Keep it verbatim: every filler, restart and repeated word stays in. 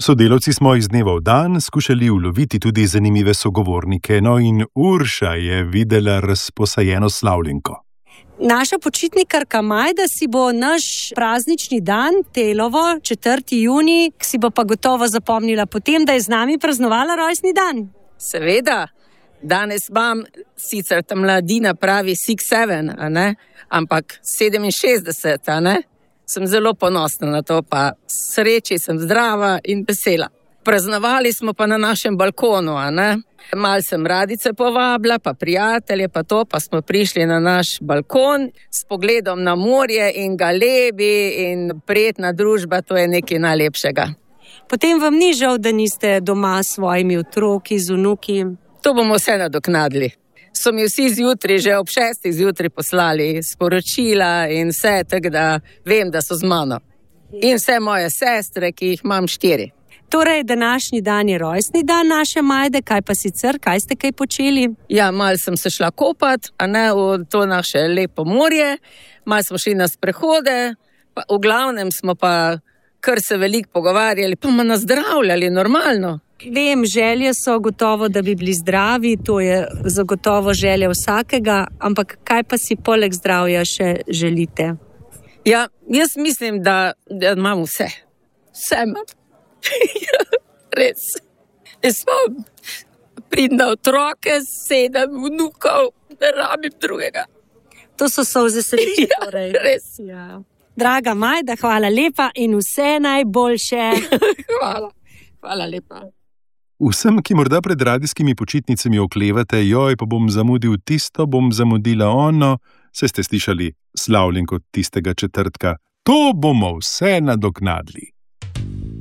Sodelavci smo iz dneva v dan skušali uloviti tudi zanimive sogovornike, no in Urša je videla razposajeno slavljenko. Naša počitnikarka Majda si bo naš praznični dan, Telovo, četrti junij, si bo pa gotovo zapomnila potem, da je z nami praznovala rojstni dan. Seveda, danes imam, sicer ta mladina pravi six seven, a ne, ampak sedeminšestdeset, a ne. Sem zelo ponosna na to, pa sreči sem zdrava in vesela. Praznovali smo pa na našem balkonu, a ne. Mal sem Radice povabila, pa prijatelje, pa to, pa smo prišli na naš balkon s pogledom na morje in galebi in prijetna družba, to je nekaj najlepšega. Potem vam ni žal, da niste doma s svojimi otroki, z vnuki? To bomo vse nadoknadili. So mi vsi zjutraj, že ob šestih zjutraj poslali sporočila in vse, tako da vem, da so z mano. In vse moje sestre, ki jih imam štiri. Torej, današnji dan je rojstni dan naše Majde, kaj pa sicer, kaj ste kaj počeli? Ja, malo sem se šla kopat, a ne v to naše lepo morje, malo smo šli na sprehode, pa v glavnem smo pa kar se veliko pogovarjali, pa me nazdravljali normalno. Vem, želje so gotovo, da bi bili zdravi, to je zagotovo želja vsakega, ampak kaj pa si poleg zdravja še želite? Ja, jaz mislim, da, da imam vse. Vse imam. Res. Jaz imam pridne otroke, sedem vnukov, ne rabim drugega. To so solze sreče, torej. Ja, res. Ja. Draga Majda, hvala lepa in vse najboljše. Hvala. Hvala lepa. Vsem, ki morda pred radijskimi počitnicami oklevate, joj, pa bom zamudil tisto, bom zamudila ono, saj ste slišali slavljenko tistega četrtka. To bomo vse nadoknadili.